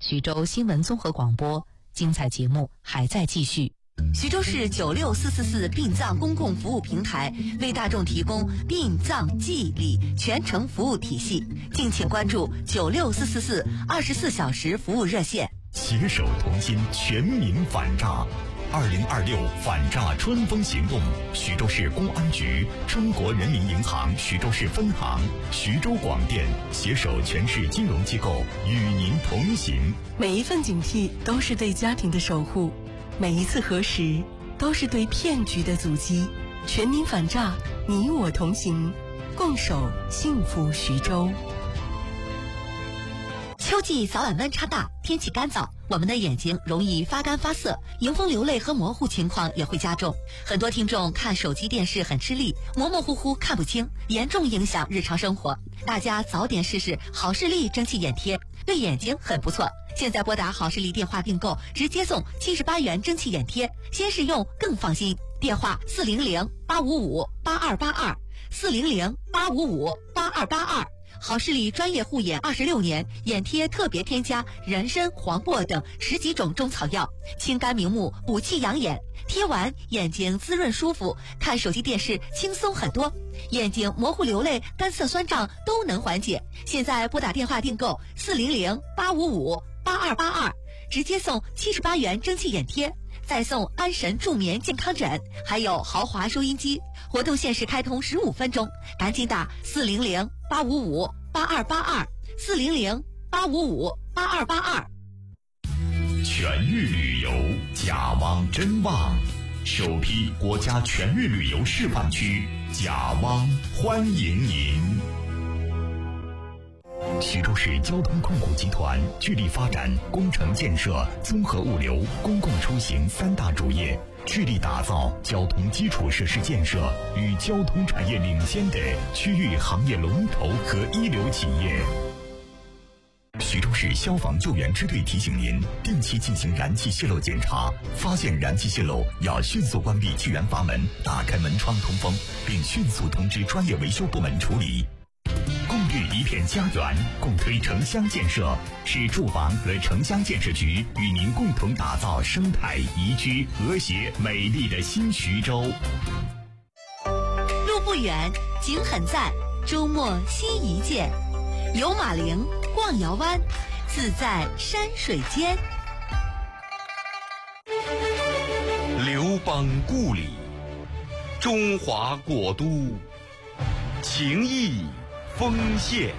徐州新闻综合广播，精彩节目还在继续。 徐州市96444殡葬公共服务平台为大众提供殡葬祭礼全程服务体系，敬请关注96444 24小时服务热线。 携手同心，全民反诈。2026反诈春风行动，徐州市公安局、中国人民银行徐州市分行、徐州广电携手全市金融机构与您同行。 每一份警惕都是对家庭的守护，每一次核实都是对骗局的阻击。全民反诈，你我同行，共守幸福徐州。 秋季早晚温差大，天气干燥，我们的眼睛容易发干发涩，迎风流泪和模糊情况也会加重。很多听众看手机电视很吃力，模模糊糊看不清，严重影响日常生活。大家早点试试好视力蒸汽眼贴，对眼睛很不错。现在拨打好视力电话订购，直接送78元蒸汽眼贴，先试用更放心。电话400-855-8282，400-855-8282。好视力专业护眼26年，眼贴特别添加人参、黄柏等10几种中草药，清肝明目，补气养眼，贴完眼睛滋润舒服，看手机电视轻松很多，眼睛模糊流泪、干涩酸胀都能缓解。现在拨打电话订购400-855-8282，直接送78元蒸汽眼贴，再送安神助眠健康枕，还有豪华收音机。活动限时开通15分钟，赶紧打400-855-8282，400-855-8282。 全域旅游，甲汪真旺，首批国家全域旅游示范区，甲汪欢迎您。徐州市交通控股集团致力发展工程建设、综合物流、公共出行3大主业，致力打造交通基础设施建设与交通产业领先的区域行业龙头和一流企业。徐州市消防救援支队提醒您，定期进行燃气泄漏检查，发现燃气泄漏要迅速关闭气源阀门，打开门窗通风，并迅速通知专业维修部门处理。共育一片家园，共推城乡建设，市住房和城乡建设局与您共同打造生态宜居、和谐美丽的新徐州。 路不远，景很赞，周末新一见，游马陵，逛瑶湾，自在山水间。 刘邦故里，中华国都，情谊丰县。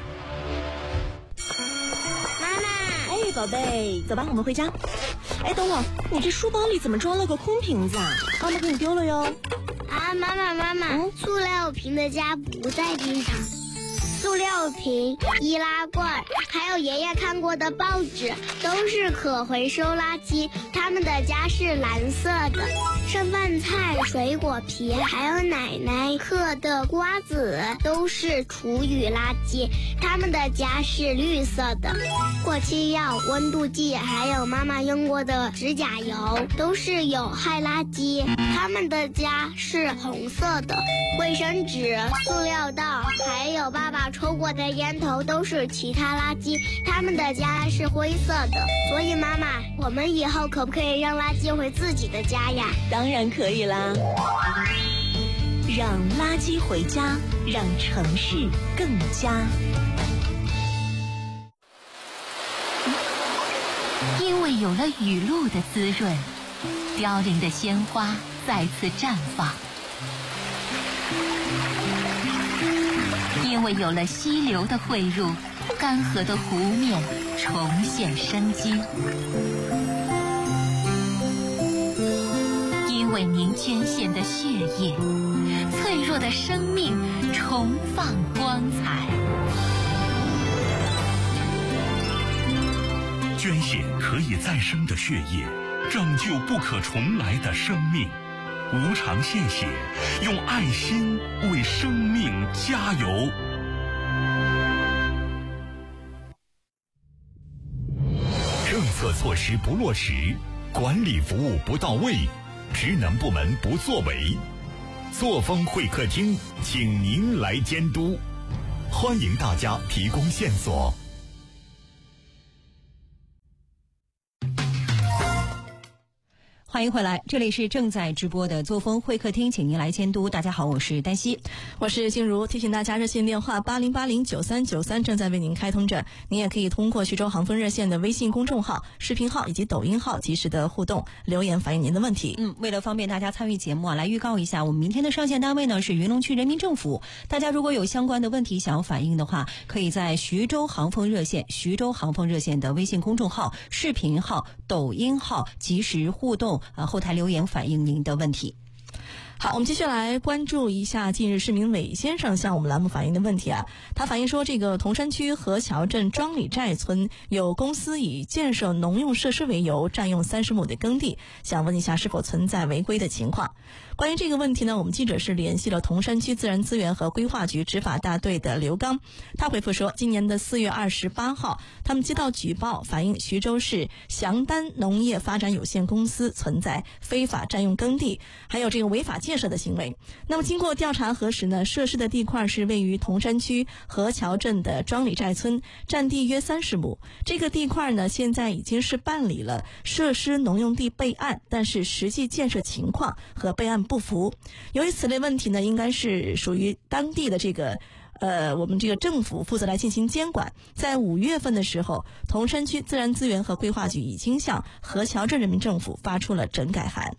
妈妈，哎，宝贝，走吧，我们回家。哎，等会儿，你这书包里怎么装了个空瓶子啊？妈妈给你丢了哟。 啊，妈妈，塑料瓶的家不在地上。塑料瓶、易拉罐，还有爷爷看过的报纸，都是可回收垃圾。他们的家是蓝色的，剩饭菜、水果皮，还有奶奶嗑的瓜子，都是厨余垃圾。他们的家是绿色的，过期药、温度计，还有妈妈用过的指甲油，都是有害垃圾。他们的家是红色的，卫生纸、塑料袋，还有爸爸抽过的烟头都是其他垃圾，他们的家是灰色的。所以妈妈，我们以后可不可以让垃圾回自己的家呀？ 当然可以啦。让垃圾回家，让城市更佳。 因为有了雨露的滋润，凋零的鲜花再次绽放。因为有了溪流的汇入，干涸的湖面重现生机。因为您捐献的血液，脆弱的生命重放光彩。 捐献可以再生的血液，拯救不可重来的生命。无偿献血，用爱心为生命加油。政策措施不落实，管理服务不到位，职能部门不作为，作风会客厅，请您来监督。欢迎大家提供线索。 欢迎回来，这里是正在直播的作风会客厅，请您来监督。大家好，我是丹曦， 我是静茹。提醒大家，热线电话80809393正在为您开通着，您也可以通过徐州航风热线的微信公众号、视频号以及抖音号及时的互动留言反映您的问题。 为了方便大家参与节目来预告一下，我们明天的上线单位呢是云龙区人民政府。大家如果有相关的问题想要反映的话，可以在徐州航风热线的微信公众号、视频号、抖音号及时互动后台留言反映您的问题。 好，我们继续来关注一下近日市民韦先生向我们栏目反映的问题啊。他反映说，这个铜山区河桥镇庄里寨村有公司以建设农用设施为由占用30亩的耕地，想问一下是否存在违规的情况。关于这个问题呢，我们记者是联系了铜山区自然资源和规划局执法大队的刘刚，他回复说，今年的4月28号，他们接到举报，反映徐州市祥丹农业发展有限公司存在非法占用耕地，还有这个违法建设的行为。那么经过调查核实呢，涉事的地块是位于铜山区河桥镇的庄里寨村，占地约30亩。这个地块呢，现在已经是办理了设施农用地备案，但是实际建设情况和备案不符。由于此类问题呢，应该是属于当地的这个我们这个政府负责来进行监管。在5月份的时候，铜山区自然资源和规划局已经向河桥镇人民政府发出了整改函。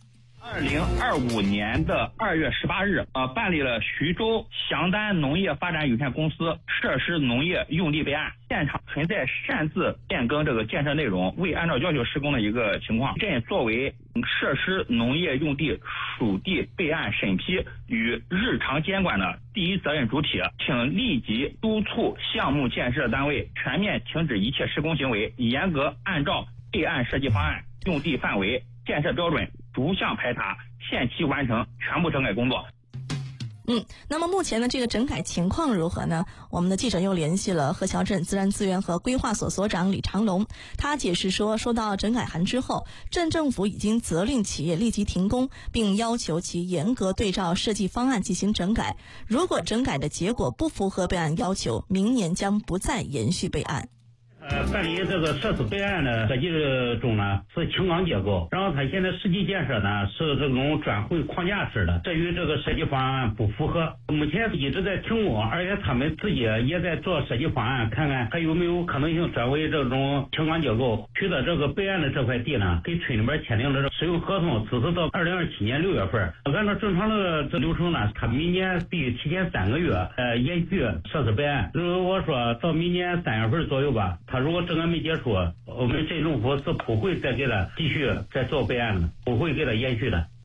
2025年的2月18日，办理了徐州祥丹农业发展有限公司设施农业用地备案，现场存在擅自变更这个建设内容，未按照要求施工的一个情况。朕作为设施农业用地属地备案审批与日常监管的第一责任主体，请立即督促项目建设单位全面停止一切施工行为，严格按照备案设计方案、用地范围、建设标准逐项排查，限期完成全部整改工作。 那么目前的这个整改情况如何呢？我们的记者又联系了河桥镇自然资源和规划所所长李长龙，他解释说，收到整改函之后，镇政府已经责令企业立即停工，并要求其严格对照设计方案进行整改。如果整改的结果不符合备案要求，明年将不再延续备案。 办理这个设施备案的设计中呢是轻钢结构，然后它现在实际建设呢是这种转会框架式的，这与这个设计方案不符合。目前一直在停工，而且他们自己也在做设计方案，看看还有没有可能性转为这种轻钢结构。取得这个备案的这块地呢，跟村里边签订了使用合同，只是到2027年6月份。按照正常的这流程呢，他明年必须提前3个月延续设施备案。如果说到明年3月份左右吧，他如果整个没结束，我们镇政府是不会再给他继续再做备案的，不会给他延续的。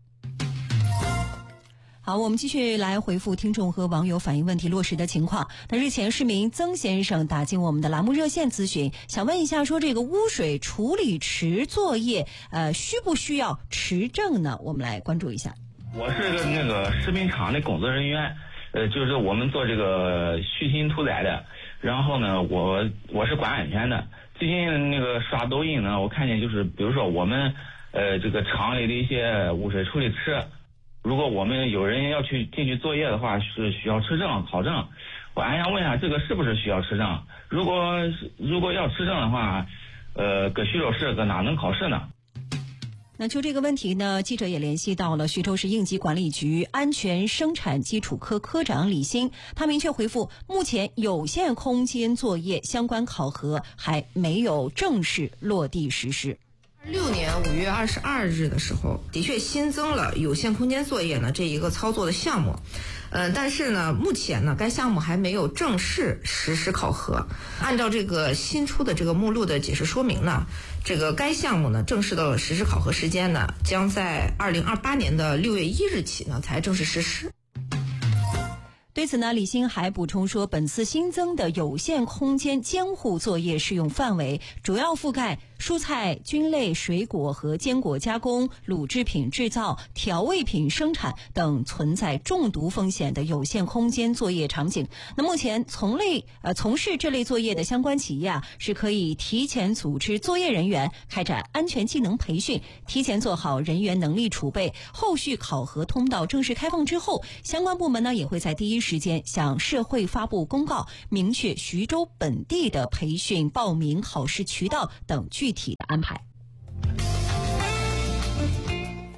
好，我们继续来回复听众和网友反映问题落实的情况。那日前市民曾先生打进我们的栏目热线咨询，想问一下说这个污水处理池作业需不需要持证呢？我们来关注一下。 我是那个食品厂的工作人员，就是我们做这个畜禽屠宰的，然后呢我是管安全的。最近那个刷抖音呢，我看见就是比如说我们这个厂里的一些污水处理池，如果我们有人要进去作业的话，是需要持证考证。我还想问一下，这个是不是需要持证？如果要持证的话，搁徐州市搁哪能考试呢？ 那就这个问题呢，记者也联系到了徐州市应急管理局安全生产基础科科长李欣，他明确回复，目前有限空间作业相关考核还没有正式落地实施。 26年5月22日的时候，的确新增了有限空间作业呢这一个操作的项目，但是呢，目前呢，该项目还没有正式实施考核。按照这个新出的这个目录的解释说明呢，这个该项目呢正式的实施考核时间呢，将在2028年的6月1日起呢才正式实施。 对此呢，李欣还补充说，本次新增的有限空间监护作业适用范围主要覆盖蔬菜、菌类、水果和坚果加工、乳制品制造、调味品生产等存在中毒风险的有限空间作业场景。那目前从事这类作业的相关企业啊，是可以提前组织作业人员开展安全技能培训，提前做好人员能力储备。后续考核通道正式开放之后，相关部门呢也会在第一时间向社会发布公告，明确徐州本地的培训、报名、考试渠道等具体的安排。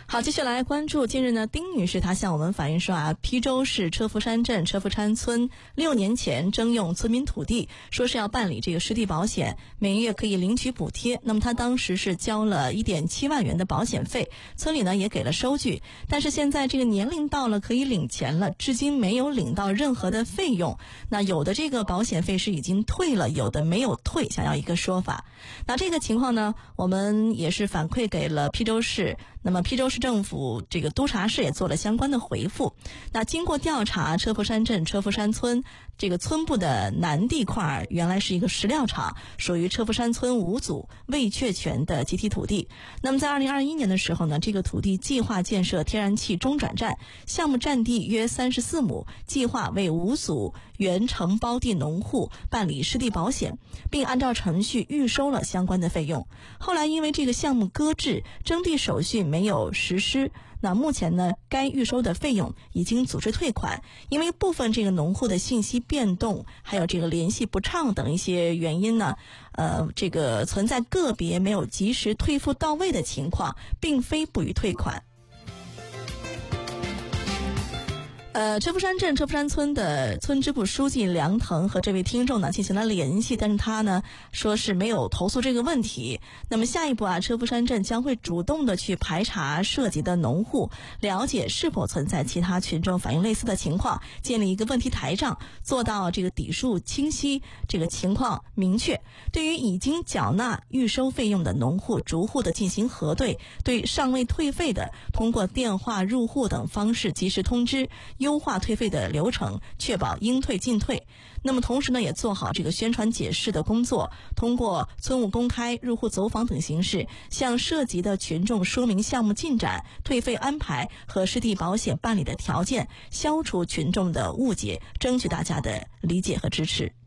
好，接下来关注近日呢，丁女士她向我们反映说邳州市车夫山镇车夫山村6年前征用村民土地，说是要办理这个湿地保险，每月可以领取补贴。那么她当时是交了1.7万元的保险费，村里呢也给了收据，但是现在这个年龄到了可以领钱了，至今没有领到任何的费用。那有的这个保险费是已经退了，有的没有退，想要一个说法。那这个情况呢，我们也是反馈给了邳州市，那么邳州市政府这个督察室也做了相关的回复。那经过调查，车夫山镇车夫山村这个村部的南地块原来是一个石料厂，属于车夫山村5组未确权的集体土地。那么在2021年的时候呢，这个土地计划建设天然气中转站，项目占地约34亩，计划为5组原承包地农户办理湿地保险，并按照程序预收了相关的费用。后来因为这个项目搁置，征地手续没有实施，那目前呢，该预收的费用已经组织退款。因为部分这个农户的信息变动，还有这个联系不畅等一些原因呢，这个存在个别没有及时退付到位的情况，并非不予退款。车夫山镇车夫山村的村支部书记梁腾和这位听众呢进行了联系，但是他呢说是没有投诉这个问题。那么下一步车夫山镇将会主动的去排查涉及的农户，了解是否存在其他群众反映类似的情况，建立一个问题台账，做到这个底数清晰，这个情况明确。对于已经缴纳预收费用的农户，逐户的进行核对，对尚未退费的，通过电话入户等方式及时通知，优化退费的流程，确保应退尽退。那么同时呢，也做好这个宣传解释的工作，通过村务公开、入户走访等形式，向涉及的群众说明项目进展、退费安排和湿地保险办理的条件，消除群众的误解，争取大家的理解和支持。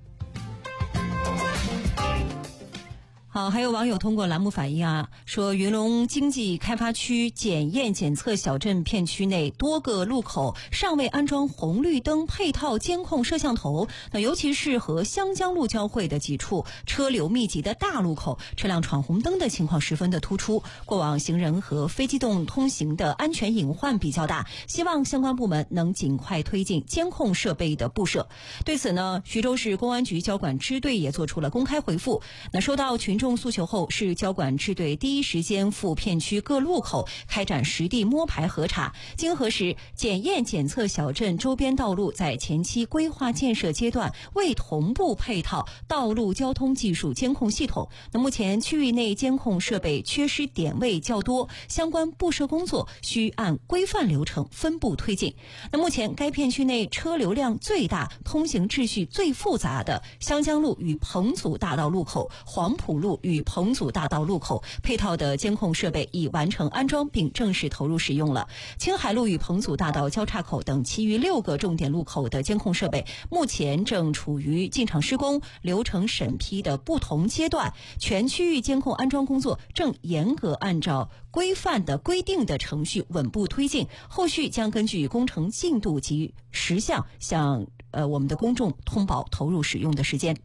好，还有网友通过栏目反映说云龙经济开发区检验检测小镇片区内多个路口尚未安装红绿灯配套监控摄像头，那尤其是和湘江路交汇的几处车流密集的大路口，车辆闯红灯的情况十分的突出，过往行人和非机动通行的安全隐患比较大，希望相关部门能尽快推进监控设备的布设。对此呢，徐州市公安局交管支队也做出了公开回复。那收到群众诉求后，市交管支队第一时间赴片区各路口开展实地摸排核查，经核实，检验检测小镇周边道路在前期规划建设阶段未同步配套道路交通技术监控系统。那目前区域内监控设备缺失点位较多，相关布设工作需按规范流程分步推进。那目前该片区内车流量最大、通行秩序最复杂的湘江路与彭祖大道路口、黄埔路与彭祖大道路口配套的监控设备已完成安装并正式投入使用了。青海路与彭祖大道交叉口等其余6个重点路口的监控设备目前正处于进场施工、流程审批的不同阶段，全区域监控安装工作正严格按照规范的规定的程序稳步推进，后续将根据工程进度及实项向我们的公众通报投入使用的时间。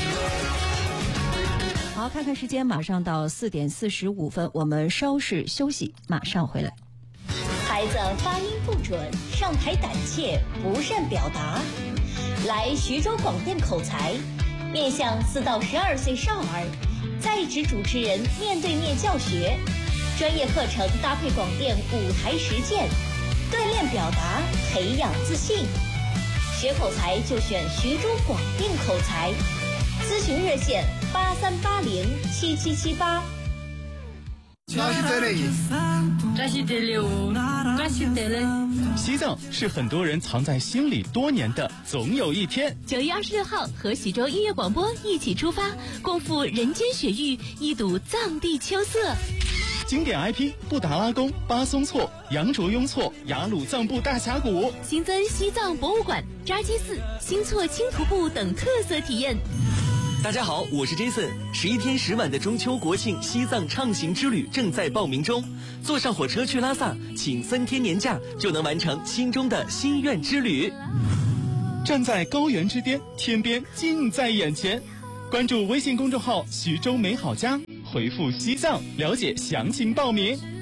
好，看看时间，马上到4点45分，我们稍事休息，马上回来。 孩子发音不准，上台胆怯，不善表达，来徐州广电口才，面向4到12岁少儿，在职主持人面对面教学，专业课程搭配广电舞台实践，锻炼表达，培养自信。学口才就选徐州广电口才，咨询热线83807778。 西藏是很多人藏在心里多年的总有一天。 9月26号，和徐州音乐广播一起出发，共赴人间雪域，一睹藏地秋色。 经典 IP 布达拉宫、巴松措、羊卓雍措、雅鲁藏布大峡谷， 新增西藏博物馆、扎基寺、新措轻徒步等特色体验。 大家好，我是 Jason。11天10晚的中秋国庆西藏畅行之旅正在报名中，坐上火车去拉萨，请3天年假就能完成心中的心愿之旅。 站在高原之巅，天边近在眼前。关注微信公众号徐州美好家，回复西藏了解详情报名。